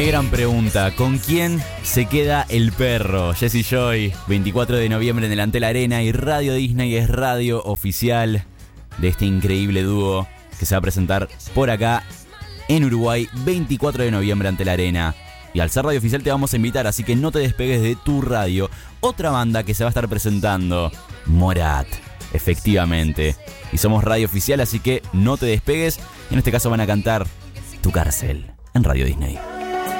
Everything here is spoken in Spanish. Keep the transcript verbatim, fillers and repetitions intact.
Qué gran pregunta, ¿con quién se queda el perro? Jesse Joy, veinticuatro de noviembre en el Antel Arena, y Radio Disney es radio oficial de este increíble dúo que se va a presentar por acá en Uruguay, veinticuatro de noviembre ante la Arena. Y al ser radio oficial te vamos a invitar, así que no te despegues de tu radio. Otra banda que se va a estar presentando, Morat, efectivamente. Y somos radio oficial, así que no te despegues. En este caso van a cantar Tu Cárcel en Radio Disney.